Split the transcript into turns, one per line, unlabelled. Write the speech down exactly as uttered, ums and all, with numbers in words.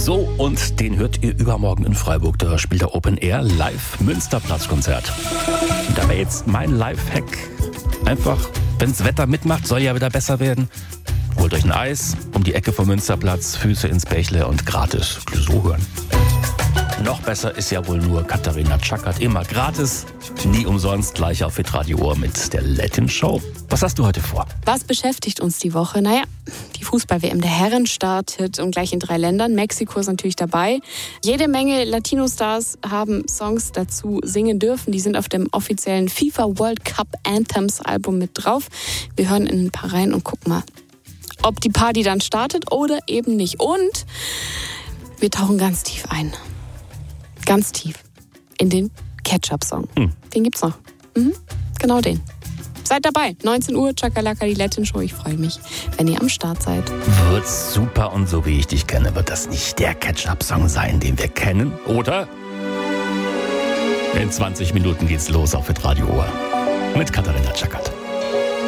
So, und den hört ihr übermorgen in Freiburg. Da spielt der Open Air live Münsterplatzkonzert. Und da wäre jetzt mein Live-Hack. Einfach, wenn's Wetter mitmacht, soll ja wieder besser werden. Holt euch ein Eis um die Ecke vom Münsterplatz, Füße ins Bächle und gratis Clouseau hören. Noch besser ist ja wohl nur Katharina Tschakert. Immer gratis, nie umsonst, gleich auf Hitradio Ohr mit der Latin Show. Was hast du heute vor?
Was beschäftigt uns die Woche? Naja, die Fußball-W M der Herren startet und gleich in drei Ländern. Mexiko ist natürlich dabei. Jede Menge Latino-Stars haben Songs dazu singen dürfen. Die sind auf dem offiziellen FIFA World Cup Anthems Album mit drauf. Wir hören in ein paar rein und gucken mal, ob die Party dann startet oder eben nicht. Und wir tauchen ganz tief ein. Ganz tief in den Ketchup-Song. Hm. Den gibt's noch. Mhm, genau den. Seid dabei. neunzehn Uhr, Chakalaka, die Latin Show. Ich freue mich, wenn ihr am Start seid.
Wird super, und so wie ich dich kenne, wird das nicht der Ketchup-Song sein, den wir kennen, oder? In zwanzig Minuten geht's los auf Hitradio Ohr mit Katharina Tschakert.